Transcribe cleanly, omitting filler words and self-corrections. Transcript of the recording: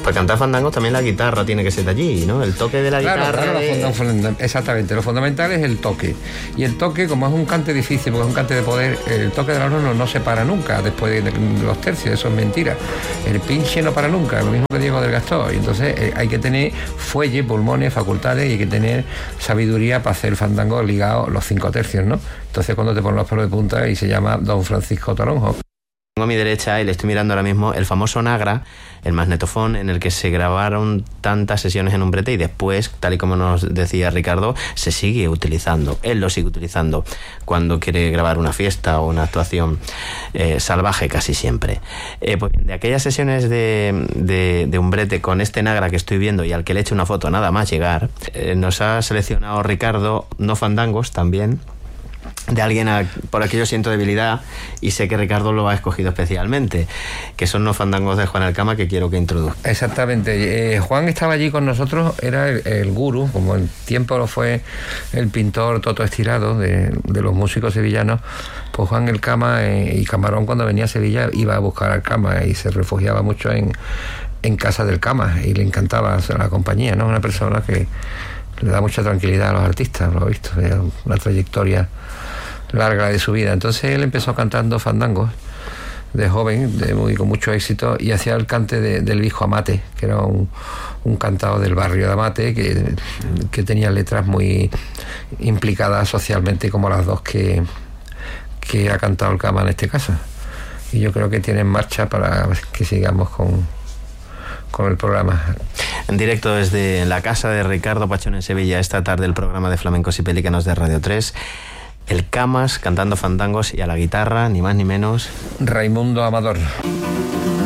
Para cantar fandangos también la guitarra tiene que ser de allí, ¿no? El toque de la guitarra. Exactamente, lo fundamental es el toque. Y el toque, como es un cante difícil, porque es un cante de poder, el toque de la mano no se para nunca después de los tercios, eso es mentira. El pinche no para nunca, lo mismo que Diego del Gastor. Y entonces hay que tener fuelle, pulmones, facultades, y hay que tener sabiduría para hacer el fandango ligado los 5 tercios, ¿no? Entonces cuando te ponen los pelos de punta y se llama Don Francisco Toronjo. Tengo a mi derecha, y le estoy mirando ahora mismo, el famoso Nagra, el magnetofón en el que se grabaron tantas sesiones en Umbrete y después, tal y como nos decía Ricardo, se sigue utilizando. Él lo sigue utilizando cuando quiere grabar una fiesta o una actuación salvaje casi siempre. Pues de aquellas sesiones de Umbrete con este Nagra que estoy viendo y al que le he hecho una foto nada más llegar, nos ha seleccionado Ricardo no fandangos también, de alguien por aquí yo siento debilidad y sé que Ricardo lo ha escogido especialmente, que son los fandangos de Juan Alcama, que quiero que introduzca. Exactamente, Juan estaba allí con nosotros, era el gurú, como en tiempo lo fue el pintor Toto Estirado de los músicos sevillanos. Pues Juan el Cama y Camarón, cuando venía a Sevilla iba a buscar al Cama y se refugiaba mucho en casa del Cama y le encantaba la compañía, ¿no? Una persona que le da mucha tranquilidad a los artistas, lo he visto, una trayectoria larga de su vida. Entonces él empezó cantando fandangos de joven, con mucho éxito, y hacía el cante del viejo Amate, que era un cantado del barrio de Amate, que tenía letras muy implicadas socialmente, como las dos que ha cantado el Cama en este caso. Y yo creo que tiene en marcha para que sigamos con el programa. En directo desde la casa de Ricardo Pachón en Sevilla, esta tarde el programa de Flamencos y Pelícanos de Radio 3. El Camas cantando fandangos, y a la guitarra, ni más ni menos, Raimundo Amador.